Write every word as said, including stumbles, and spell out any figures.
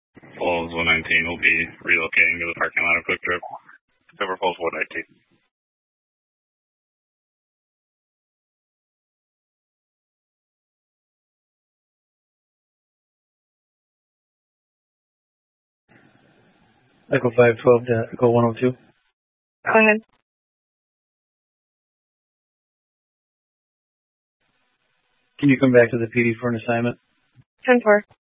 Falls one nineteen will be relocating to the parking lot of Quick Trip. Silver Falls one nineteen. Echo five twelve to Echo one oh two. Go ahead. Can you come back to the P D for an assignment? ten four.